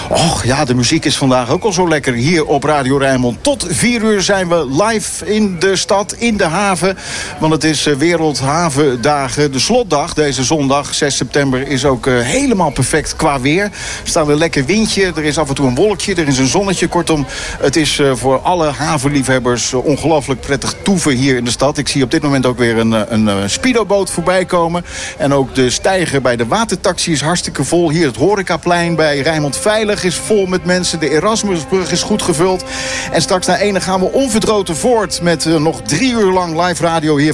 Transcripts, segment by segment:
Och ja, de muziek is vandaag ook al zo lekker hier op Radio Rijnmond. Tot 4 uur zijn we live in de stad, in de haven. Want het is Wereldhavendagen. De slotdag deze zondag, 6 september, is ook helemaal perfect qua weer. Er staat een lekker windje, er is af en toe een wolkje, er is een zonnetje. Kortom, het is voor alle havenliefhebbers ongelooflijk prettig toeven hier in de stad. Ik zie op dit moment ook weer een speedoboot voorbij komen. En ook de steiger bij de watertaxi is hartstikke vol. Hier het horecaplein bij Rijnmond Veilig is vol met mensen. De Erasmusbrug is goed gevuld. En straks na ene gaan we onverdroten voort met nog 3 uur lang live radio hier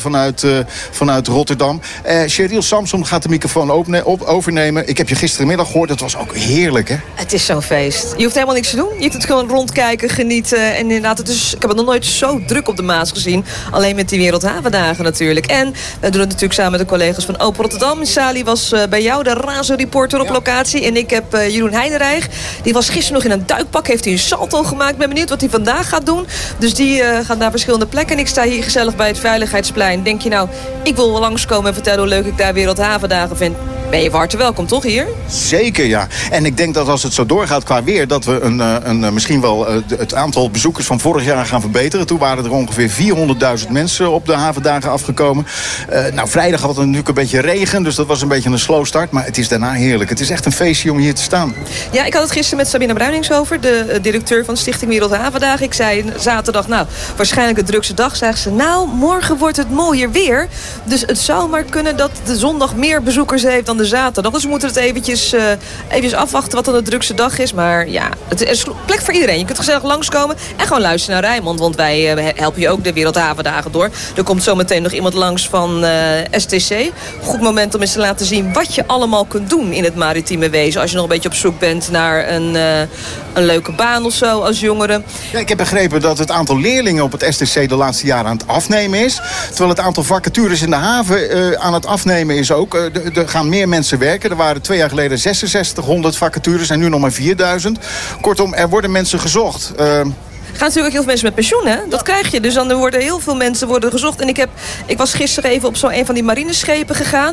vanuit Rotterdam. Cheryl Samson gaat de microfoon overnemen. Ik heb je gisterenmiddag gehoord. Het was ook heerlijk, hè? Het is zo'n feest. Je hoeft helemaal niks te doen. Je kunt het gewoon rondkijken, genieten. En inderdaad, ik heb het nog nooit zo druk op de Maas gezien. Alleen met die Wereldhavendagen natuurlijk. En we doen het natuurlijk samen met de collega's van Open Rotterdam. Sali was bij jou de Razo-reporter op locatie. En ik heb Jeroen Heidenreich. Die was gisteren nog in een duikpak. Heeft hij een salto gemaakt. Ik ben benieuwd wat hij vandaag gaat doen. Dus die gaat naar verschillende plekken. En ik sta hier gezellig bij het Veiligheidsplein. Denk je nou, ik wil wel langskomen en vertellen hoe leuk ik daar Wereldhavendagen vind. Ben je van harte welkom, toch, hier? Zeker, ja. En ik denk dat als het zo doorgaat qua weer, dat we misschien wel het aantal bezoekers van vorig jaar gaan verbeteren. Toen waren er ongeveer 400.000 mensen op de havendagen afgekomen. Vrijdag had het natuurlijk een beetje regen, dus dat was een beetje een slow start. Maar het is daarna heerlijk. Het is echt een feestje om hier te staan. Ja, ik had het gisteren met Sabine Bruinings over, de directeur van Stichting Wereldhavendagen. Ik zei zaterdag, waarschijnlijk de drukste dag. Zegt ze, morgen wordt het mooier weer. Dus het zou maar kunnen dat de zondag meer bezoekers heeft dan de zaterdag. Dus we moeten het eventjes afwachten wat dan de drukste dag is. Maar ja, het is plek voor iedereen. Je kunt gezellig langskomen en gewoon luisteren naar Rijnmond. Want wij helpen je ook de Wereldhavendagen door. Er komt zo meteen nog iemand langs van STC. Goed moment om eens te laten zien wat je allemaal kunt doen in het maritieme wezen. Als je nog een beetje op zoek bent naar een leuke baan of zo als jongere. Ja, ik heb begrepen dat het aantal leerlingen op het STC de laatste jaren aan het afnemen is. Terwijl het aantal vacatures in de haven aan het afnemen is ook. Er gaan meer mensen werken. Er waren 2 jaar geleden 6600 vacatures en nu nog maar 4000. Kortom, er worden mensen gezocht. Gaan natuurlijk heel veel mensen met pensioen, hè? Dat krijg je. Dus dan worden heel veel mensen gezocht. En ik was gisteren even op een van die marineschepen gegaan.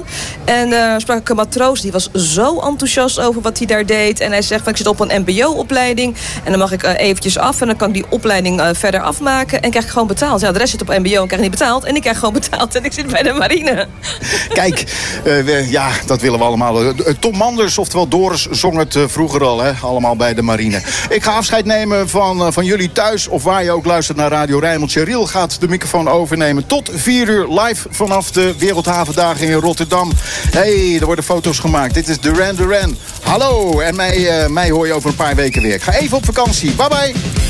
En sprak ik een matroos. Die was zo enthousiast over wat hij daar deed. En hij zegt, ik zit op een mbo-opleiding. En dan mag ik eventjes af. En dan kan ik die opleiding verder afmaken. En krijg ik gewoon betaald. Ja, de rest zit op mbo en krijg niet betaald. En ik krijg gewoon betaald. En ik zit bij de marine. Kijk, dat willen we allemaal. Tom Manders, oftewel Doris, zong het vroeger al. Hè? Allemaal bij de marine. Ik ga afscheid nemen van jullie thuis. Of waar je ook luistert naar Radio Rijnmond. Cheryl gaat de microfoon overnemen. Tot 4 uur live vanaf de Wereldhavendagen in Rotterdam. Er worden foto's gemaakt. Dit is Duran Duran. Hallo. En mij hoor je over een paar weken weer. Ik ga even op vakantie. Bye bye.